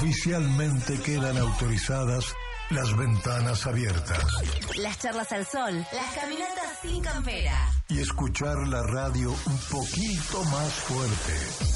Oficialmente quedan autorizadas las ventanas abiertas. Las charlas al sol, las caminatas sin campera. Y escuchar la radio un poquito más fuerte.